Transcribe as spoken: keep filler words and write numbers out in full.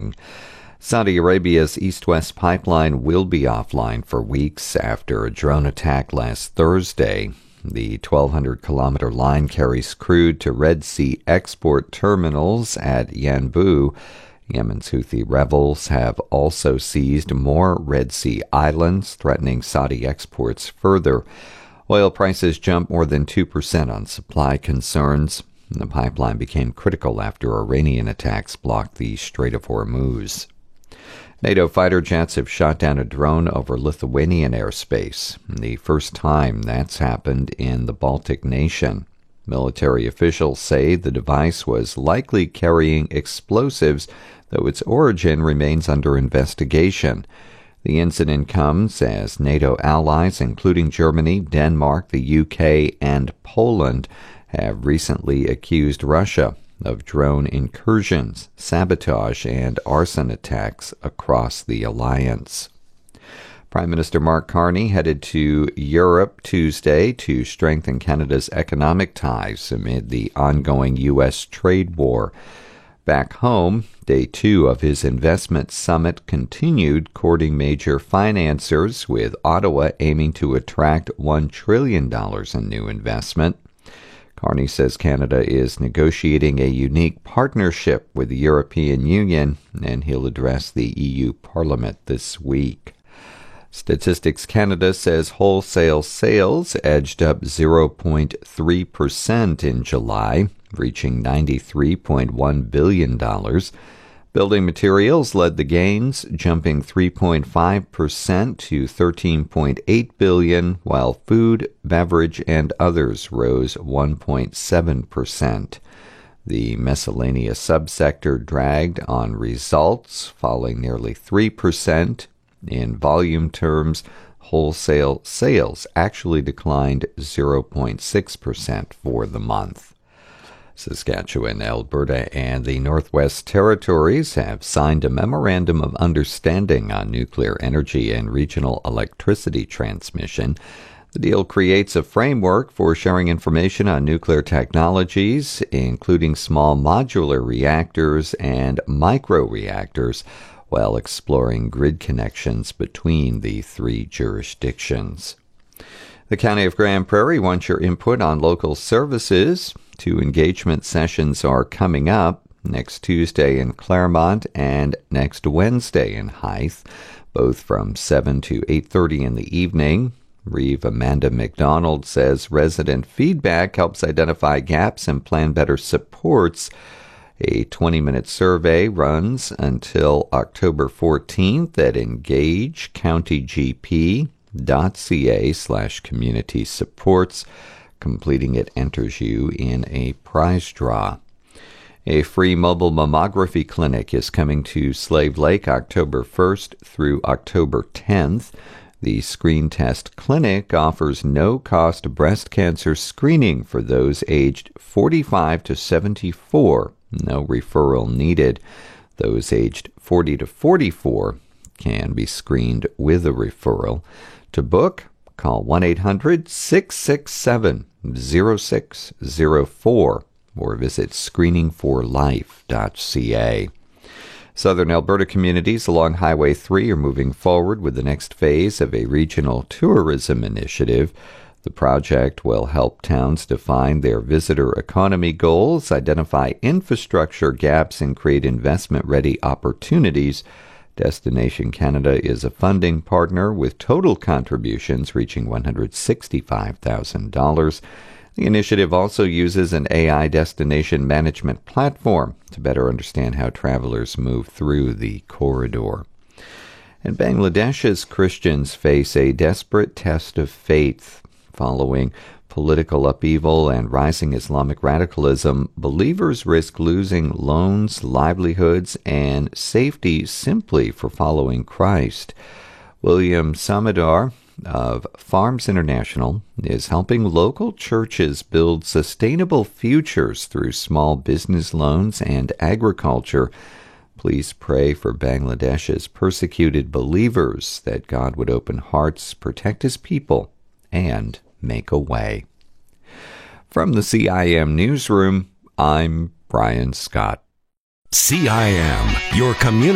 morning. Saudi Arabia's East-West pipeline will be offline for weeks after a drone attack last Thursday. The twelve hundred kilometer line carries crude to Red Sea export terminals at Yanbu. Yemen's Houthi rebels have also seized more Red Sea islands, threatening Saudi exports further. Oil prices jumped more than two percent on supply concerns. The pipeline became critical after Iranian attacks blocked the Strait of Hormuz. NATO fighter jets have shot down a drone over Lithuanian airspace, the first time that's happened in the Baltic nation. Military officials say the device was likely carrying explosives, though its origin remains under investigation. The incident comes as NATO allies, including Germany, Denmark, the U K, and Poland, have recently accused Russia of drone incursions, sabotage, and arson attacks across the alliance. Prime Minister Mark Carney headed to Europe Tuesday to strengthen Canada's economic ties amid the ongoing U S trade war. Back home, day two of his investment summit continued courting major financiers, with Ottawa aiming to attract one trillion dollars in new investment. Carney says Canada is negotiating a unique partnership with the European Union, and he'll address the E U Parliament this week. Statistics Canada says wholesale sales edged up zero point three percent in July, reaching ninety-three point one billion dollars. Building materials led the gains, jumping three point five percent to thirteen point eight billion dollars, while food, beverage, and others rose one point seven percent. The miscellaneous subsector dragged on results, falling nearly three percent. In volume terms, wholesale sales actually declined zero point six percent for the month. Saskatchewan, Alberta, and the Northwest Territories have signed a memorandum of understanding on nuclear energy and regional electricity transmission. The deal creates a framework for sharing information on nuclear technologies, including small modular reactors and microreactors, while exploring grid connections between the three jurisdictions. The County of Grand Prairie wants your input on local services. Two engagement sessions are coming up, next Tuesday in Claremont and next Wednesday in Hythe, both from seven to eight thirty in the evening. Reeve Amanda McDonald says resident feedback helps identify gaps and plan better supports. A twenty-minute survey runs until October fourteenth at engagecountygp.ca slash community supports. Completing it enters you in a prize draw. A free mobile mammography clinic is coming to Slave Lake October first through October tenth. The Screen Test Clinic offers no-cost breast cancer screening for those aged forty-five to seventy-four. No referral needed. Those aged forty to forty-four can be screened with a referral. To book, call one eight hundred six six seven zero six zero four or visit screening for life dot c a. Southern Alberta communities along Highway three are moving forward with the next phase of a regional tourism initiative. The project will help towns define their visitor economy goals, identify infrastructure gaps, and create investment-ready opportunities. Destination Canada is a funding partner with total contributions reaching one hundred sixty-five thousand dollars. The initiative also uses an A I destination management platform to better understand how travelers move through the corridor. And Bangladesh's Christians face a desperate test of faith. Following political upheaval and rising Islamic radicalism, believers risk losing loans, livelihoods, and safety simply for following Christ. William Samadar of Farms International is helping local churches build sustainable futures through small business loans and agriculture. Please pray for Bangladesh's persecuted believers that God would open hearts, protect his people, and make a way. From the C I M Newsroom, I'm Brian Scott. C I M, your community